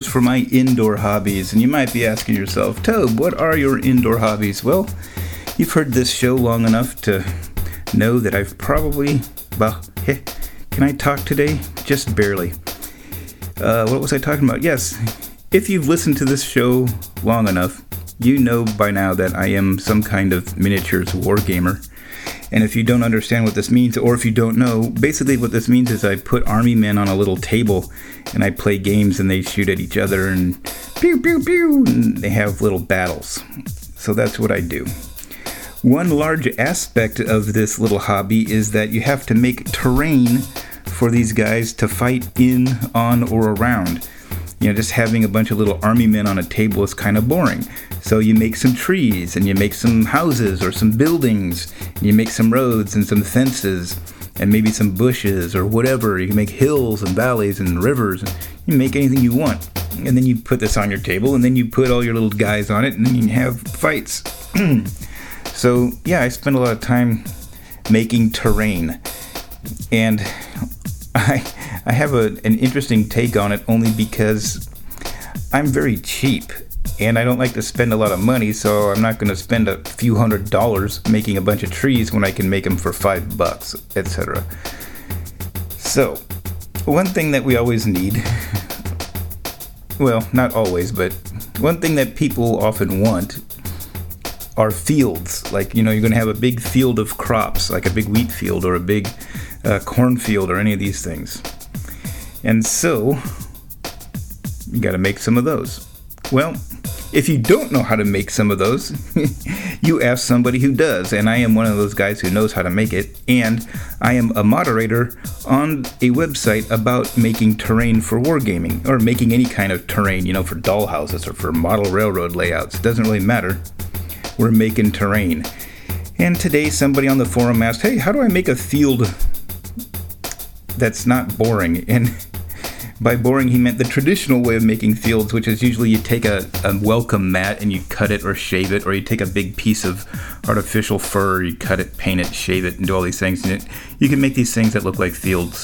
for my indoor hobbies. And you might be asking yourself, Tobe, what are your indoor hobbies? Well, you've heard this show long enough to know that I've probably... Well, can I talk today? Just barely. What was I talking about? Yes, if you've listened to this show long enough, you know by now that I am some kind of miniatures war gamer. And if you don't understand what this means, or if you don't know, basically what this means is I put army men on a little table and I play games and they shoot at each other and pew, pew, pew, and they have little battles. So that's what I do. One large aspect of this little hobby is that you have to make terrain for these guys to fight in, on, or around. You know, just having a bunch of little army men on a table is kind of boring. So you make some trees, and you make some houses or some buildings, and you make some roads and some fences, and maybe some bushes or whatever. You can make hills and valleys and rivers, and you can make anything you want. And then you put this on your table, and then you put all your little guys on it, and then you can have fights. So, yeah, I spend a lot of time making terrain. And I have an interesting take on it only because I'm very cheap and I don't like to spend a lot of money, so I'm not going to spend a few $100s making a bunch of trees when I can make them for $5, etc. So, one thing that we always need, well, not always, but one thing that people often want are fields. Like, you know, you're going to have a big field of crops, like a big wheat field or a big cornfield or any of these things. And so, you got to make some of those. Well, if you don't know how to make some of those, you ask somebody who does. And I am one of those guys who knows how to make it. And I am a moderator on a website about making terrain for wargaming, or making any kind of terrain, you know, for dollhouses or for model railroad layouts. It doesn't really matter. We're making terrain. And today somebody on the forum asked, hey, how do I make a field that's not boring? And by boring, he meant the traditional way of making fields, which is usually you take a welcome mat and you cut it or shave it, or you take a big piece of artificial fur, you cut it, paint it, shave it, and do all these things. And you can make these things that look like fields.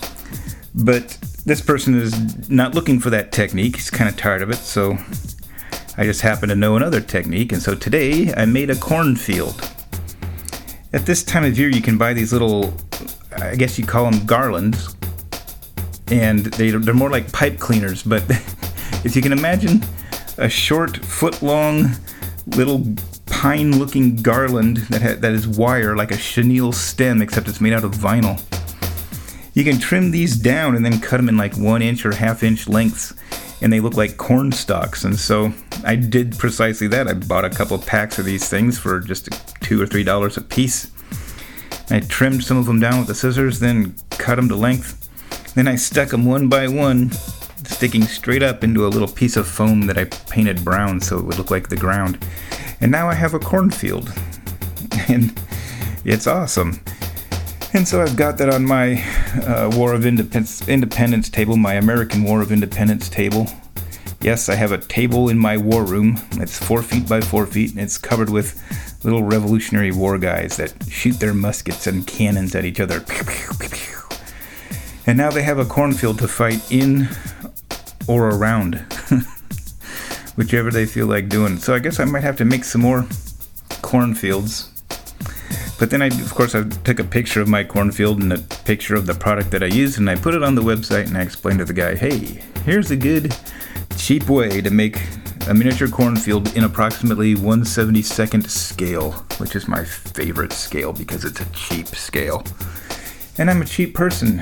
But this person is not looking for that technique. He's kind of tired of it, so I just happen to know another technique. And so today I made a cornfield. At this time of year, you can buy these little, I guess you call them garlands, and they're more like pipe cleaners, but if you can imagine a short, foot-long, little pine-looking garland that is wire, like a chenille stem, except it's made out of vinyl. You can trim these down and then cut them in like 1 inch or half-inch lengths, and they look like corn stalks. And so I did precisely that. I bought a couple packs of these things for just $2 or $3 a piece. I trimmed some of them down with the scissors, then cut them to length. Then I stuck them one by one, sticking straight up into a little piece of foam that I painted brown so it would look like the ground. And now I have a cornfield. And it's awesome. And so I've got that on my War of Independence table, my American War of Independence table. Yes, I have a table in my war room. It's 4 feet by 4 feet, and it's covered with little Revolutionary War guys that shoot their muskets and cannons at each other. Pew, pew, pew, pew. And now they have a cornfield to fight in or around, whichever they feel like doing. So I guess I might have to make some more cornfields. But then I took a picture of my cornfield and a picture of the product that I used, and I put it on the website, and I explained to the guy, hey, here's a good, cheap way to make a miniature cornfield in approximately 1/72nd scale, which is my favorite scale because it's a cheap scale. And I'm a cheap person.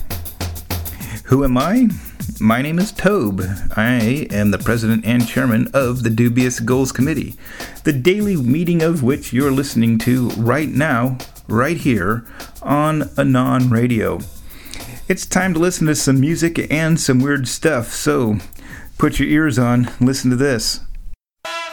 Who am I? My name is Tobe. I am the president and chairman of the Dubious Goals Committee, the daily meeting of which you're listening to right now, right here, on Anon Radio. It's time to listen to some music and some weird stuff, so put your ears on, listen to this.